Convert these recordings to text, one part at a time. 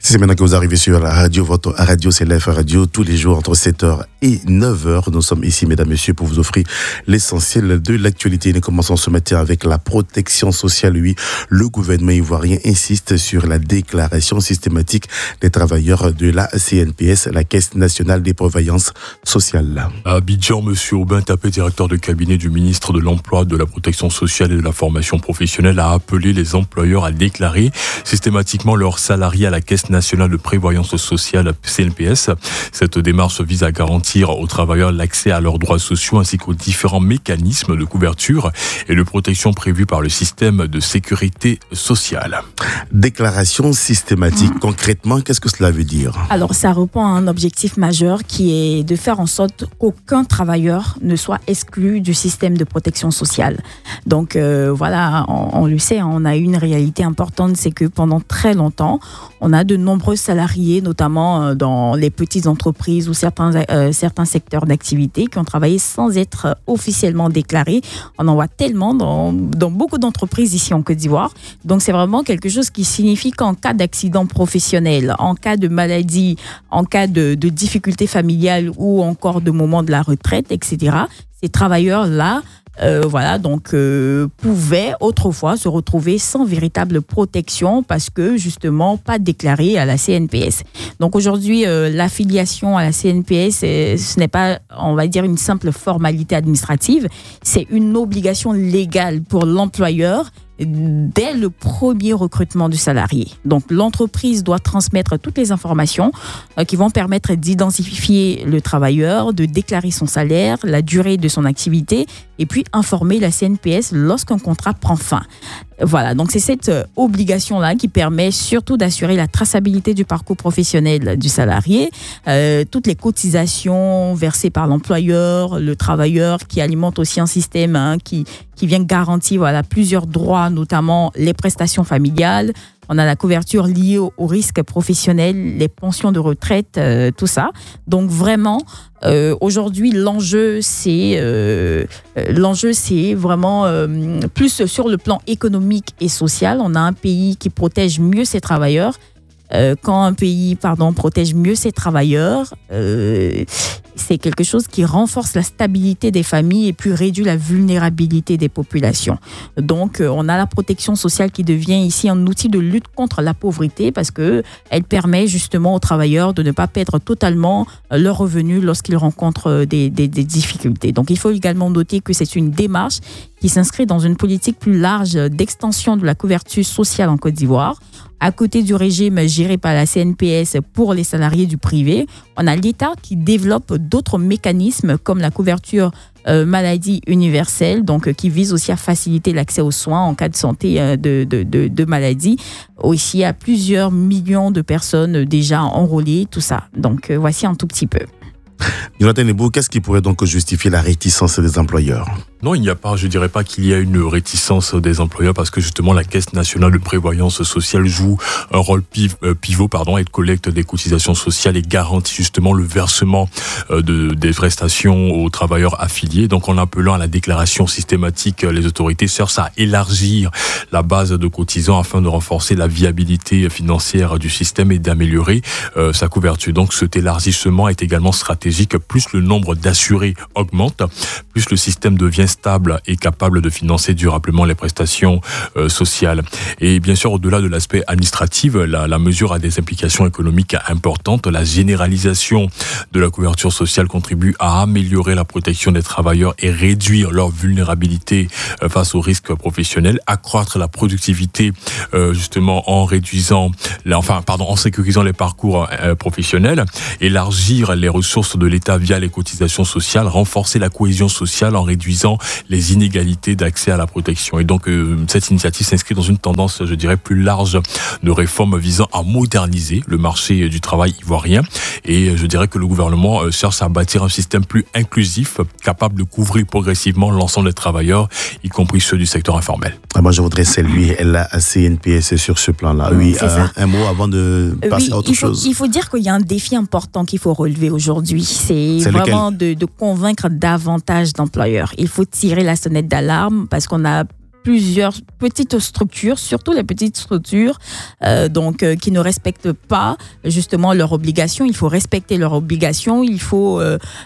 C'est maintenant que vous arrivez sur la radio, votre radio, c'est l'F Radio, tous les jours entre 7h et 9h. Nous sommes ici, mesdames, messieurs, pour vous offrir l'essentiel de l'actualité. Nous commençons ce matin avec la protection sociale. Oui, le gouvernement ivoirien insiste sur la déclaration systématique des travailleurs de la CNPS, la Caisse nationale des prévoyances sociales. À Abidjan, M. Aubin Tapé, directeur de cabinet du ministre de l'Emploi, de la Protection sociale et de la formation professionnelle, a appelé les employeurs à déclarer systématiquement leurs salariés à la Caisse nationale de prévoyance sociale CNPS. Cette démarche vise à garantir aux travailleurs l'accès à leurs droits sociaux ainsi qu'aux différents mécanismes de couverture et de protection prévus par le système de sécurité sociale. Déclaration systématique, concrètement, qu'est-ce que cela veut dire ? Alors, ça répond à un objectif majeur qui est de faire en sorte qu'aucun travailleur ne soit exclu du système de protection sociale. Donc, voilà, on le sait, on a une réalité importante, c'est que pendant très longtemps, on a de nombreux salariés, notamment dans les petites entreprises ou certains secteurs d'activité qui ont travaillé sans être officiellement déclarés. On en voit tellement dans beaucoup d'entreprises ici en Côte d'Ivoire. Donc, c'est vraiment quelque chose qui signifie qu'en cas d'accident professionnel, en cas de maladie, en cas de difficultés familiales ou encore de moment de la retraite, etc., ces travailleurs-là pouvaient autrefois se retrouver sans véritable protection parce que justement pas déclarés à la CNPS. Donc aujourd'hui, l'affiliation à la CNPS, ce n'est pas, on va dire, une simple formalité administrative, c'est une obligation légale pour l'employeur dès le premier recrutement du salarié. Donc, l'entreprise doit transmettre toutes les informations qui vont permettre d'identifier le travailleur, de déclarer son salaire, la durée de son activité et puis informer la CNPS lorsqu'un contrat prend fin. Voilà, donc c'est cette obligation-là qui permet surtout d'assurer la traçabilité du parcours professionnel du salarié, toutes les cotisations versées par l'employeur, le travailleur qui alimente aussi un système qui vient garantir plusieurs droits, notamment les prestations familiales. On a la couverture liée au risque professionnel, les pensions de retraite, tout ça. Donc vraiment, aujourd'hui, l'enjeu, c'est vraiment plus sur le plan économique et social. On a un pays qui protège mieux ses travailleurs. Quand un pays protège mieux ses travailleurs, c'est quelque chose qui renforce la stabilité des familles et puis réduit la vulnérabilité des populations. Donc, on a la protection sociale qui devient ici un outil de lutte contre la pauvreté parce qu'elle permet justement aux travailleurs de ne pas perdre totalement leurs revenus lorsqu'ils rencontrent des difficultés. Donc, il faut également noter que c'est une démarche qui s'inscrit dans une politique plus large d'extension de la couverture sociale en Côte d'Ivoire. À côté du régime géré par la CNPS pour les salariés du privé, on a l'État qui développe d'autres mécanismes comme la couverture maladie universelle, donc qui vise aussi à faciliter l'accès aux soins en cas de santé de maladie. Aussi, il y a plusieurs millions de personnes déjà enrôlées, tout ça. Donc, voici un tout petit peu. Jonathan Nebou, qu'est-ce qui pourrait donc justifier la réticence des employeurs ? Non, il n'y a pas, je dirais pas qu'il y a une réticence des employeurs parce que justement la Caisse nationale de prévoyance sociale joue un rôle pivot, elle collecte des cotisations sociales et garantit justement le versement des prestations aux travailleurs affiliés. Donc en appelant à la déclaration systématique, les autorités cherchent à élargir la base de cotisants afin de renforcer la viabilité financière du système et d'améliorer sa couverture. Donc cet élargissement est également stratégique. Plus le nombre d'assurés augmente, plus le système devient stable et capable de financer durablement les prestations sociales. Et bien sûr, au-delà de l'aspect administratif, la mesure a des implications économiques importantes. La généralisation de la couverture sociale contribue à améliorer la protection des travailleurs et réduire leur vulnérabilité face aux risques professionnels, accroître la productivité justement en sécurisant les parcours professionnels, élargir les ressources de l'État via les cotisations sociales, renforcer la cohésion sociale en réduisant les inégalités d'accès à la protection. Et donc, cette initiative s'inscrit dans une tendance, je dirais, plus large de réformes visant à moderniser le marché du travail ivoirien. Et je dirais que le gouvernement cherche à bâtir un système plus inclusif, capable de couvrir progressivement l'ensemble des travailleurs, y compris ceux du secteur informel. Moi, je voudrais saluer la CNPS sur ce plan-là. Oui, un mot avant de passer à autre chose. Il faut dire qu'il y a un défi important qu'il faut relever aujourd'hui. C'est vraiment de convaincre davantage d'employeurs. Il faut tirer la sonnette d'alarme parce qu'on a plusieurs petites structures, surtout les petites structures, qui ne respectent pas justement leurs obligations. Il faut respecter leurs obligations. Il faut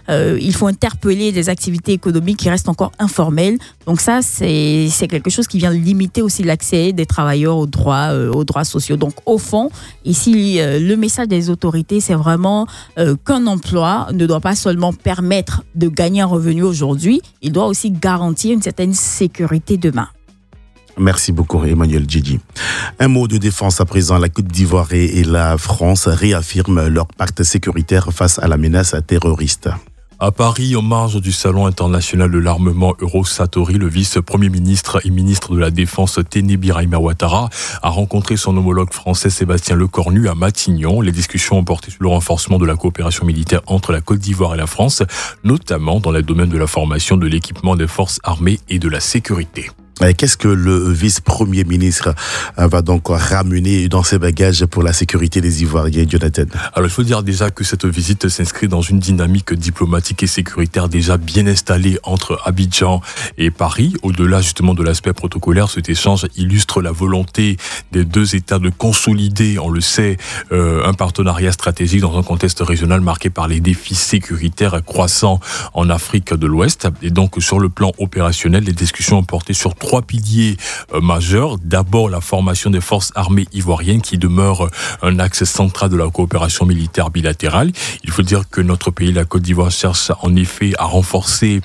interpeller des activités économiques qui restent encore informelles. Donc ça, c'est quelque chose qui vient limiter aussi l'accès des travailleurs aux droits sociaux. Donc au fond, ici, le message des autorités, c'est vraiment qu'un emploi ne doit pas seulement permettre de gagner un revenu aujourd'hui, il doit aussi garantir une certaine sécurité demain. Merci beaucoup, Emmanuel Djidji. Un mot de défense à présent. La Côte d'Ivoire et la France réaffirment leur pacte sécuritaire face à la menace terroriste. À Paris, en marge du Salon international de l'armement Eurosatori, le vice-premier ministre et ministre de la Défense Téné Birahima Ouattara a rencontré son homologue français Sébastien Lecornu à Matignon. Les discussions ont porté sur le renforcement de la coopération militaire entre la Côte d'Ivoire et la France, notamment dans les domaines de la formation, de l'équipement des forces armées et de la sécurité. Qu'est-ce que le vice-premier ministre va donc ramener dans ses bagages pour la sécurité des Ivoiriens, Jonathan? Alors, il faut dire déjà que cette visite s'inscrit dans une dynamique diplomatique et sécuritaire déjà bien installée entre Abidjan et Paris. Au-delà justement de l'aspect protocolaire, cet échange illustre la volonté des deux États de consolider, on le sait, un partenariat stratégique dans un contexte régional marqué par les défis sécuritaires croissants en Afrique de l'Ouest. Et donc, sur le plan opérationnel, les discussions ont porté sur 3 piliers majeurs. D'abord, la formation des forces armées ivoiriennes qui demeure un axe central de la coopération militaire bilatérale. Il faut dire que notre pays, la Côte d'Ivoire, cherche en effet à renforcer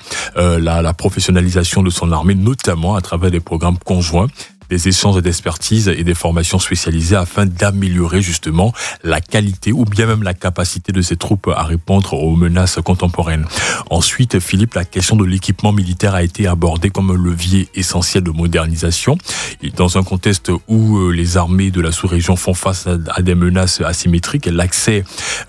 la professionnalisation de son armée, notamment à travers des programmes conjoints, des échanges d'expertise et des formations spécialisées afin d'améliorer justement la qualité ou bien même la capacité de ces troupes à répondre aux menaces contemporaines. Ensuite, Philippe, la question de l'équipement militaire a été abordée comme un levier essentiel de modernisation. Et dans un contexte où les armées de la sous-région font face à des menaces asymétriques, l'accès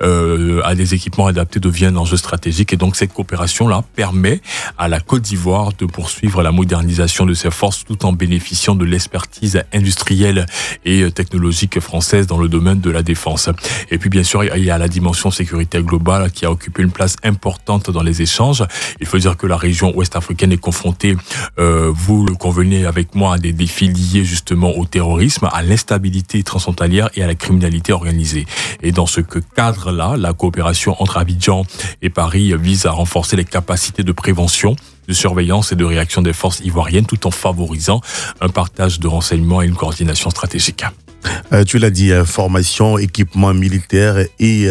à des équipements adaptés devient un enjeu stratégique. Et donc cette coopération-là permet à la Côte d'Ivoire de poursuivre la modernisation de ses forces tout en bénéficiant de l'expertise industrielle et technologique française dans le domaine de la défense. Et puis bien sûr, il y a la dimension sécuritaire globale qui a occupé une place importante dans les échanges. Il faut dire que la région ouest-africaine est confrontée, vous le convenez avec moi, à des défis liés justement au terrorisme, à l'instabilité transfrontalière et à la criminalité organisée. Et dans ce cadre-là, la coopération entre Abidjan et Paris vise à renforcer les capacités de prévention, de surveillance et de réaction des forces ivoiriennes tout en favorisant un partage de renseignements et une coordination stratégique. Tu l'as dit, formation, équipement militaire et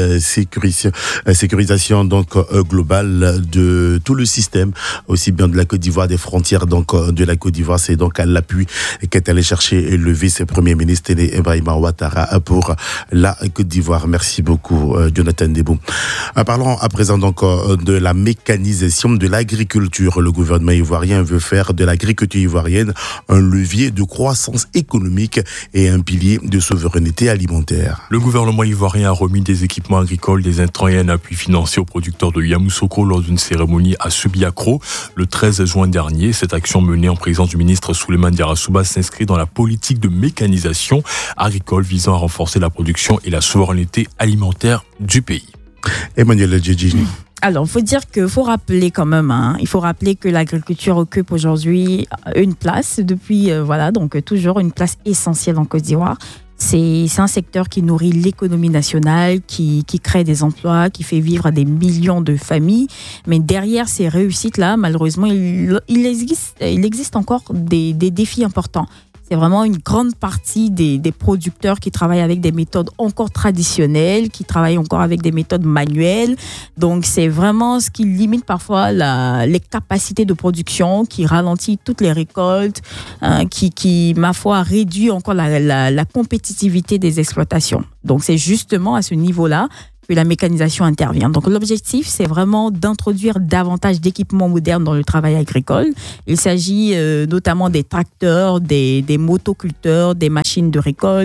sécurisation donc globale de tout le système, aussi bien de la Côte d'Ivoire, des frontières donc de la Côte d'Ivoire. C'est donc à l'appui qu'est allé chercher le vice-premier ministre Téné Birahima Ouattara pour la Côte d'Ivoire. Merci beaucoup, Jonathan Debou. Parlons à présent donc de la mécanisation de l'agriculture. Le gouvernement ivoirien veut faire de l'agriculture ivoirienne un levier de croissance économique et un pilier de souveraineté alimentaire. Le gouvernement ivoirien a remis des équipements agricoles, des intrants et un appui financier aux producteurs de Yamoussoukro lors d'une cérémonie à Subiakro le 13 juin dernier. Cette action menée en présence du ministre Souleymane Diarra-Souba s'inscrit dans la politique de mécanisation agricole visant à renforcer la production et la souveraineté alimentaire du pays. Emmanuel Djidji. Alors, il faut rappeler quand même, il faut rappeler que l'agriculture occupe aujourd'hui une place depuis, toujours une place essentielle en Côte d'Ivoire. C'est un secteur qui nourrit l'économie nationale, qui crée des emplois, qui fait vivre des millions de familles. Mais derrière ces réussites-là, malheureusement, il existe encore des défis importants. C'est vraiment une grande partie des producteurs qui travaillent avec des méthodes encore traditionnelles, qui travaillent encore avec des méthodes manuelles. Donc, c'est vraiment ce qui limite parfois les capacités de production, qui ralentit toutes les récoltes, qui, ma foi, réduit encore la compétitivité des exploitations. Donc, c'est justement à ce niveau-là que la mécanisation intervient. Donc l'objectif, c'est vraiment d'introduire davantage d'équipements modernes dans le travail agricole. Il s'agit notamment des tracteurs, des motoculteurs, des machines de récolte,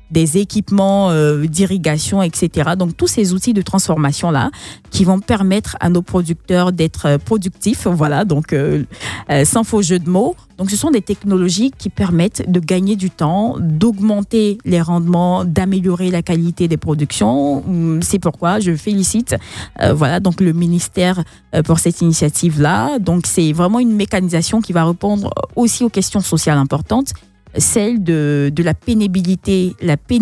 des équipements d'irrigation, etc. Donc, tous ces outils de transformation-là qui vont permettre à nos producteurs d'être productifs, voilà, donc sans faux jeu de mots. Donc, ce sont des technologies qui permettent de gagner du temps, d'augmenter les rendements, d'améliorer la qualité des productions. C'est pourquoi je félicite voilà, donc le ministère pour cette initiative-là. Donc, c'est vraiment une mécanisation qui va répondre aussi aux questions sociales importantes, celle de la pénibilité,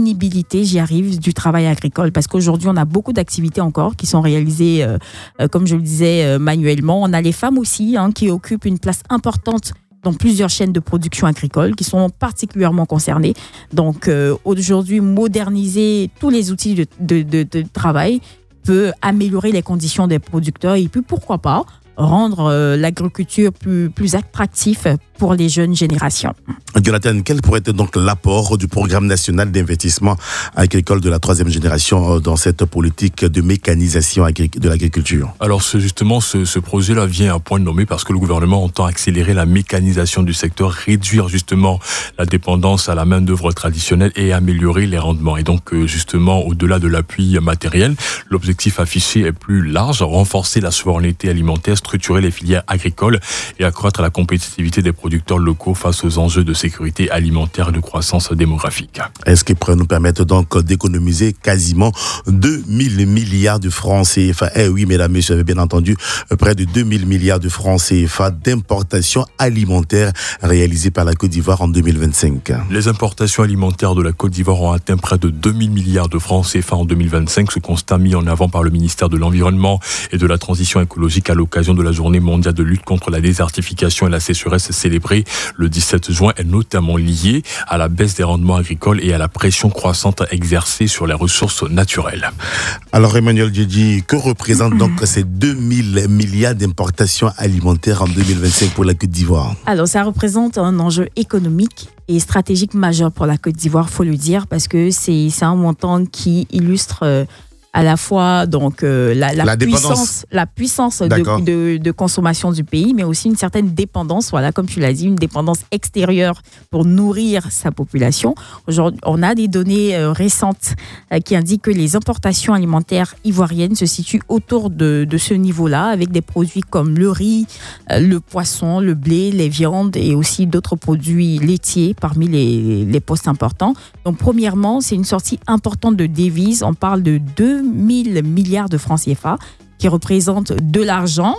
j'y arrive, du travail agricole. Parce qu'aujourd'hui, on a beaucoup d'activités encore qui sont réalisées, comme je le disais, manuellement. On a les femmes aussi qui occupent une place importante dans plusieurs chaînes de production agricole qui sont particulièrement concernées. Donc, aujourd'hui, moderniser tous les outils de travail peut améliorer les conditions des producteurs et puis, pourquoi pas, rendre l'agriculture plus attractif pour les jeunes générations. Jonathan, quel pourrait être donc l'apport du programme national d'investissement agricole de la 3e génération dans cette politique de mécanisation de l'agriculture? Alors justement, ce projet-là vient à point nommé parce que le gouvernement entend accélérer la mécanisation du secteur, réduire justement la dépendance à la main-d'œuvre traditionnelle et améliorer les rendements. Et donc justement, au-delà de l'appui matériel, l'objectif affiché est plus large, renforcer la souveraineté alimentaire, structurer les filières agricoles et accroître la compétitivité des producteurs locaux face aux enjeux de sécurité alimentaire et de croissance démographique. Est-ce qu'il pourrait nous permettre donc d'économiser quasiment 2000 milliards de francs CFA? Eh oui, mesdames, messieurs, vous avez bien entendu, près de 2000 milliards de francs CFA d'importations alimentaires réalisées par la Côte d'Ivoire en 2025. Les importations alimentaires de la Côte d'Ivoire ont atteint près de 2000 milliards de francs CFA en 2025. Ce constat mis en avant par le ministère de l'Environnement et de la Transition écologique à l'occasion de la Journée mondiale de lutte contre la désertification et la sécheresse célébrée le 17 juin est notamment lié à la baisse des rendements agricoles et à la pression croissante exercée sur les ressources naturelles. Alors Emmanuel Djedji, que représentent donc ces 2000 milliards d'importations alimentaires en 2025 pour la Côte d'Ivoire? Alors ça représente un enjeu économique et stratégique majeur pour la Côte d'Ivoire, faut le dire, parce que c'est un montant qui illustre à la fois donc la puissance de consommation du pays, mais aussi une certaine dépendance, voilà, comme tu l'as dit, une dépendance extérieure pour nourrir sa population. Aujourd'hui, on a des données récentes qui indiquent que les importations alimentaires ivoiriennes se situent autour de ce niveau-là, avec des produits comme le riz, le poisson, le blé, les viandes et aussi d'autres produits laitiers parmi les postes importants. Donc premièrement, c'est une sortie importante de devises. On parle de 2000 milliards de francs CFA qui représentent de l'argent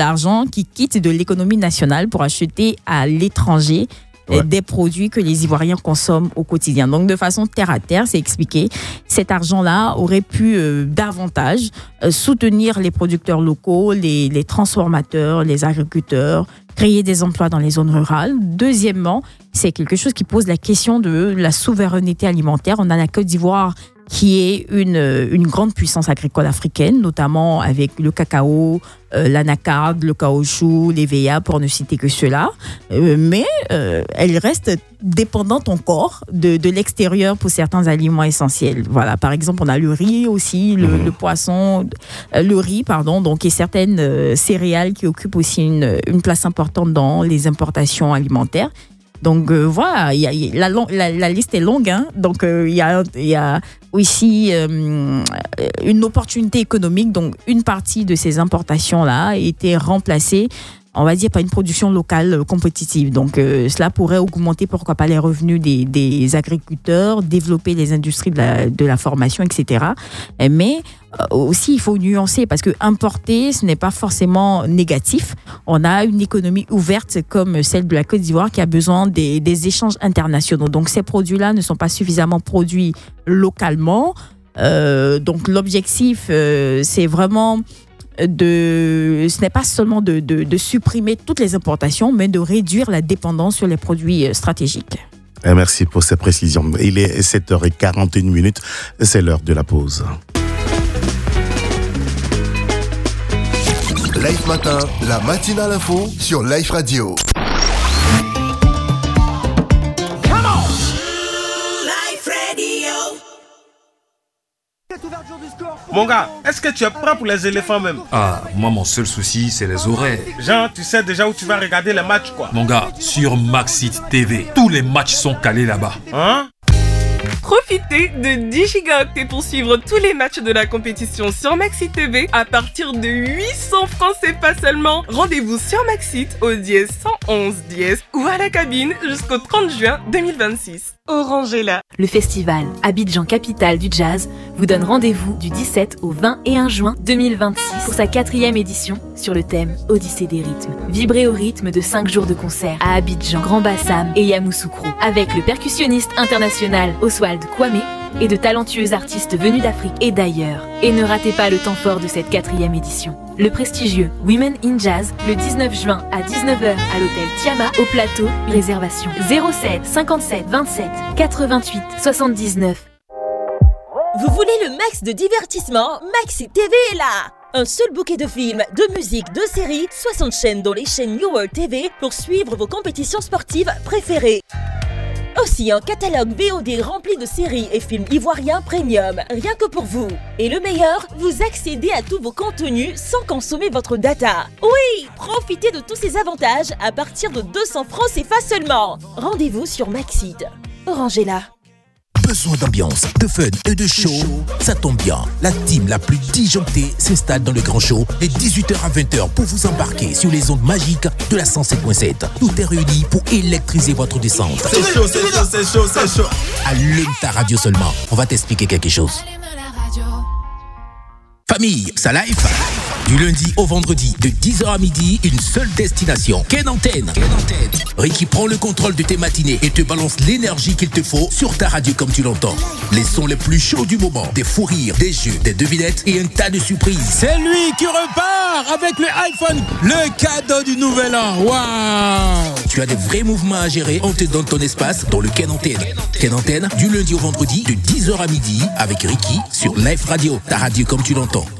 qui quitte de l'économie nationale pour acheter à l'étranger des produits que les Ivoiriens consomment au quotidien. Donc de façon terre à terre, c'est expliqué. Cet argent-là aurait pu davantage soutenir les producteurs locaux, les transformateurs, les agriculteurs, créer des emplois dans les zones rurales. Deuxièmement, c'est quelque chose qui pose la question de la souveraineté alimentaire. On a la Côte d'Ivoire qui est une grande puissance agricole africaine, notamment avec le cacao, l'anacarde, le caoutchouc, l'EVA, pour ne citer que cela. Mais elle reste dépendante encore de l'extérieur pour certains aliments essentiels. Voilà, par exemple, on a le riz aussi, le poisson, le riz, pardon, donc, et certaines céréales qui occupent aussi une place importante dans les importations alimentaires. Donc voilà, la liste est longue, hein. Donc il y a aussi une opportunité économique. Donc une partie de ces importations-là a été remplacée, on va dire, par une production locale compétitive. Donc cela pourrait augmenter, pourquoi pas, les revenus des agriculteurs, développer les industries de la formation, etc. Mais aussi, il faut nuancer, parce que importer, ce n'est pas forcément négatif. On a une économie ouverte comme celle de la Côte d'Ivoire qui a besoin des échanges internationaux. Donc ces produits-là ne sont pas suffisamment produits localement. Donc l'objectif, c'est vraiment ce n'est pas seulement de supprimer toutes les importations, mais de réduire la dépendance sur les produits stratégiques. Merci pour ces précisions. Il est 7h41, c'est l'heure de la pause. Life Matin, la matinale info sur Life Radio. Mon gars, est-ce que tu es prêt pour les éléphants même? Ah, moi mon seul souci c'est les horaires. Genre, tu sais déjà où tu vas regarder les matchs quoi? Mon gars, sur Maxit TV, tous les matchs sont calés là-bas. Hein? Profitez de 10 gigaoctets pour suivre tous les matchs de la compétition sur Maxit TV à partir de 800 francs CFA seulement. Rendez-vous sur Maxit au dièse 111 dièse ou à la cabine jusqu'au 30 juin 2026. Orange est là. Le festival Abidjan Capitale du Jazz vous donne rendez-vous du 17 au 21 juin 2026 pour sa 4e édition sur le thème Odyssée des rythmes. Vibrez au rythme de 5 jours de concert à Abidjan, Grand Bassam et Yamoussoukro avec le percussionniste international Oswald Kwame et de talentueux artistes venus d'Afrique et d'ailleurs. Et ne ratez pas le temps fort de cette 4e édition. Le prestigieux Women in Jazz, le 19 juin à 19h à l'hôtel Tiama au plateau. Réservation 07 57 27 88 79. Vous voulez le max de divertissement? Maxit TV est là! Un seul bouquet de films, de musique, de séries, 60 chaînes dont les chaînes New World TV pour suivre vos compétitions sportives préférées. Aussi un catalogue VOD rempli de séries et films ivoiriens premium, rien que pour vous. Et le meilleur, vous accédez à tous vos contenus sans consommer votre data. Oui, profitez de tous ces avantages à partir de 200 francs CFA seulement. Rendez-vous sur Maxit. Orange est là. Besoin d'ambiance, de fun et de show? Ça tombe bien, la team la plus disjonctée s'installe dans le grand show les 18h à 20h pour vous embarquer sur les ondes magiques de la 107.7. Tout est réuni pour électriser votre descente. C'est chaud, c'est chaud, c'est chaud, c'est chaud. Allume ta radio seulement, on va t'expliquer quelque chose. Famille, ça life. Du lundi au vendredi, de 10h à midi, une seule destination. Ken Antenne. Ricky prend le contrôle de tes matinées et te balance l'énergie qu'il te faut sur ta radio comme tu l'entends. Les sons les plus chauds du moment, des fous rires, des jeux, des devinettes et un tas de surprises. C'est lui qui repart avec le iPhone, le cadeau du nouvel an. Waouh! Tu as des vrais mouvements à gérer, on te donne ton espace dans le Ken Antenne. Ken Antenne, du lundi au vendredi, de 10h à midi, avec Ricky sur Live Radio, ta radio comme tu l'entends.